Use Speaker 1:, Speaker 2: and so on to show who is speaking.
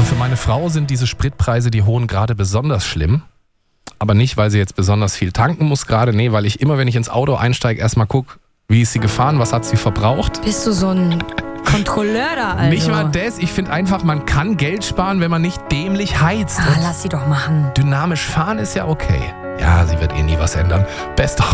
Speaker 1: Für meine Frau sind diese Spritpreise, die hohen, gerade besonders schlimm. Aber nicht, weil sie jetzt besonders viel tanken muss gerade. Nee, weil ich immer, wenn ich ins Auto einsteige, erstmal gucke, wie ist sie gefahren, was hat sie verbraucht.
Speaker 2: Bist du so ein Kontrolleur da, also?
Speaker 1: Nicht mal das, ich finde einfach, man kann Geld sparen, wenn man nicht dämlich heizt.
Speaker 2: Lass sie doch machen.
Speaker 1: Dynamisch fahren ist ja okay. Ja, sie wird eh nie was ändern. Best